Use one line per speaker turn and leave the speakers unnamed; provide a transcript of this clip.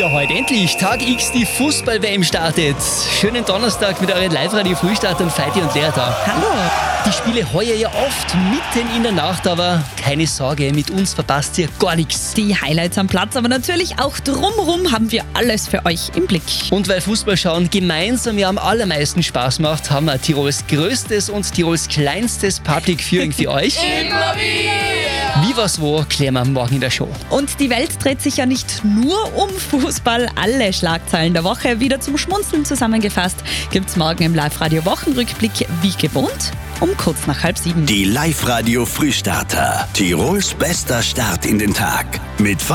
Ja, heute endlich. Tag X, die Fußball-WM startet. Schönen Donnerstag mit euren Live-Radio-Frühstartern Feiti und Lea da.
Hallo.
Die Spiele heuer ja oft mitten in der Nacht, aber keine Sorge, mit uns verpasst ihr gar nichts.
Die Highlights am Platz, aber natürlich auch drumherum haben wir alles für euch im Blick.
Und weil Fußballschauen gemeinsam ja am allermeisten Spaß macht, haben wir Tirols größtes und Tirols kleinstes Public Viewing für euch.
Immer wieder!
Wie was wo, klären wir morgen in der Show.
Und die Welt dreht sich ja nicht nur um Fußball. Alle Schlagzeilen der Woche wieder zum Schmunzeln zusammengefasst gibt's morgen im Live-Radio-Wochenrückblick wie gewohnt um kurz nach 6:30.
Die Live-Radio Frühstarter. Tirols bester Start in den Tag. Mit